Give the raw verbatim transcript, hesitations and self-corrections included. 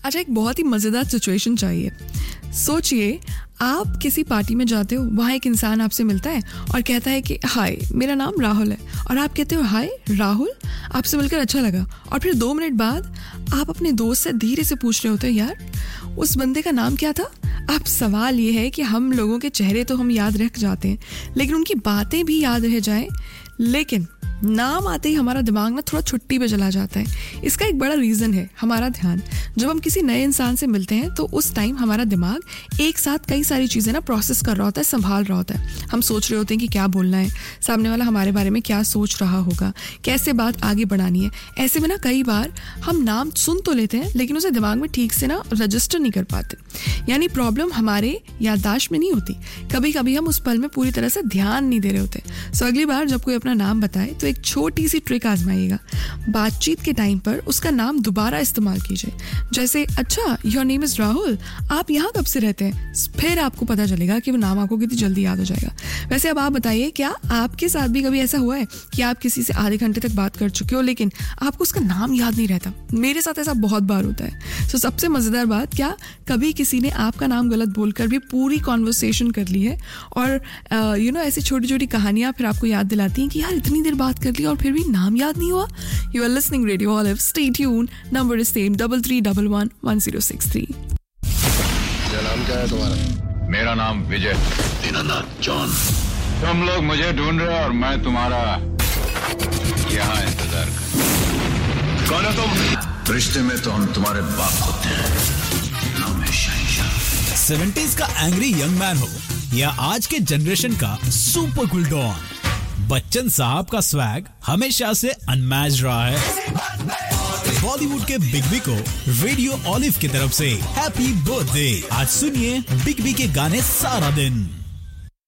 अच्छा, एक बहुत ही मज़ेदार सिचुएशन चाहिए। सोचिए आप किसी पार्टी में जाते हो, वहाँ एक इंसान आपसे मिलता है और कहता है कि हाय मेरा नाम राहुल है, और आप कहते हो हाय राहुल, आपसे मिलकर अच्छा लगा। और फिर दो मिनट बाद आप अपने दोस्त से धीरे से पूछ रहे होते हो यार उस बंदे का नाम क्या था। अब सवाल ये है कि हम लोगों के चेहरे तो हम याद रख जाते हैं, लेकिन उनकी बातें भी याद रह जाएं, लेकिन नाम आते ही हमारा दिमाग ना थोड़ा छुट्टी पे चला जाता है। इसका एक बड़ा रीज़न है हमारा ध्यान। जब हम किसी नए इंसान से मिलते हैं तो उस टाइम हमारा दिमाग एक साथ कई सारी चीज़ें ना प्रोसेस कर रहा होता है, संभाल रहा होता है। हम सोच रहे होते हैं कि क्या बोलना है, सामने वाला हमारे बारे में क्या सोच रहा होगा, कैसे बात आगे बढ़ानी है। ऐसे में ना कई बार हम नाम सुन तो लेते हैं लेकिन उसे दिमाग में ठीक से ना रजिस्टर नहीं कर पाते। यानी प्रॉब्लम हमारे याददाश्त में नहीं होती, कभी कभी हम उस पल में पूरी तरह से ध्यान नहीं दे रहे होते। सो अगली बार जब कोई अपना नाम बताए तो एक छोटी सी ट्रिक आजमाइएगा। बातचीत के टाइम पर उसका नाम दोबारा इस्तेमाल कीजिए, जैसे अच्छा योर नेम इज राहुल, आप यहाँ कब से रहते हैं। फिर आपको पता चलेगा कि वो नाम आपको कितनी जल्दी याद हो जाएगा। वैसे अब आप बताइए, क्या आपके साथ भी कभी ऐसा हुआ है कि आप किसी से आधे घंटे तक बात कर चुके हो लेकिन आपको उसका नाम याद नहीं रहता। मेरे साथ ऐसा बहुत बार होता है। तो सबसे मज़ेदार बात, क्या कभी किसी ने आपका नाम गलत बोलकर भी पूरी कॉन्वर्सेशन कर ली है, और यू नो ऐसी छोटी छोटी कहानियाँ फिर आपको याद दिलाती हैं कि यार इतनी देर बात कर ली और फिर भी नाम याद नहीं हुआ। You are listening radio olive, stay tune, number is same double three double one one zero six three. नाम क्या है तुम्हारा? मेरा नाम विजय। मेरा नाम जॉन। तुम लोग मुझे ढूंढ रहे हो और मैं तुम्हारा यहाँ इंतजार कर। कौन हो तुम? रिश्ते में तो हम तुम्हारे बाप होते हैं। नाम है शहंशाह। सेवेंटीज़ का एंग्री यंग मैन हो या आज के जनरेशन का सुपर कूल डॉन, बच्चन साहब का स्वैग हमेशा से अनमैच्ड रहा है। बॉलीवुड के बिग बी को रेडियो ऑलिव की तरफ से हैप्पी बर्थडे। आज सुनिए बिग बी के गाने सारा दिन।